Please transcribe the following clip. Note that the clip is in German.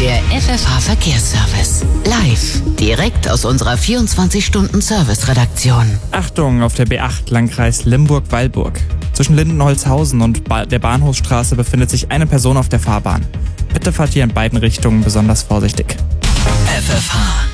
Der FFH-Verkehrsservice. Live. Direkt aus unserer 24-Stunden-Service-Redaktion. Achtung auf der B8 Landkreis Limburg-Weilburg. Zwischen Lindenholzhausen und der Bahnhofsstraße befindet sich eine Person auf der Fahrbahn. Bitte fahrt hier in beiden Richtungen besonders vorsichtig. FFH.